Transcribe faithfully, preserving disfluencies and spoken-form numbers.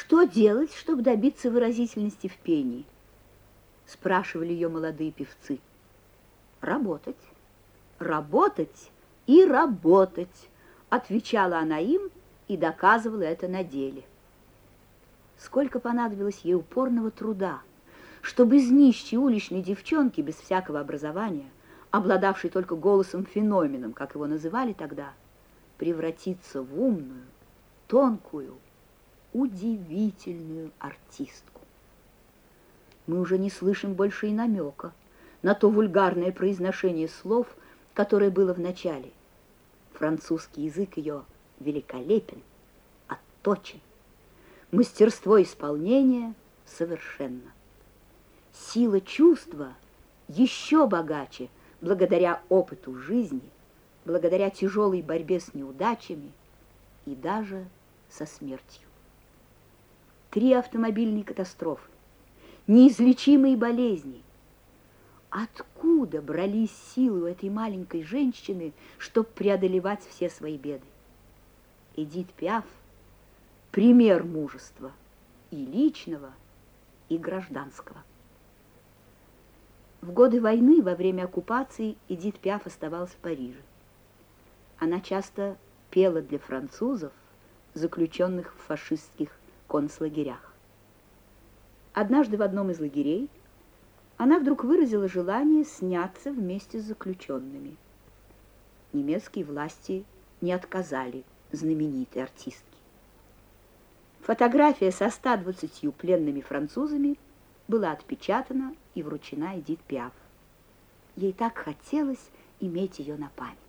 Что делать, чтобы добиться выразительности в пении? Спрашивали ее молодые певцы. Работать, работать и работать, отвечала она им и доказывала это на деле. Сколько понадобилось ей упорного труда, чтобы из нищей уличной девчонки без всякого образования, обладавшей только голосом-феноменом, как его называли тогда, превратиться в умную, тонкую, удивительную артистку. Мы уже не слышим больше и намека на то вульгарное произношение слов, которое было в начале. Французский язык ее великолепен, отточен. Мастерство исполнения совершенно. Сила чувства еще богаче благодаря опыту жизни, благодаря тяжелой борьбе с неудачами и даже со смертью. Три автомобильные катастрофы, неизлечимые болезни. Откуда брались силы у этой маленькой женщины, чтобы преодолевать все свои беды? Эдит Пиаф – пример мужества и личного, и гражданского. В годы войны, во время оккупации, Эдит Пиаф оставалась в Париже. Она часто пела для французов, заключенных в фашистских концлагерях. Однажды в одном из лагерей она вдруг выразила желание сняться вместе с заключенными. Немецкие власти не отказали знаменитой артистке. Фотография со ста двадцатью пленными французами была отпечатана и вручена Эдит Пиаф. Ей так хотелось иметь ее на память.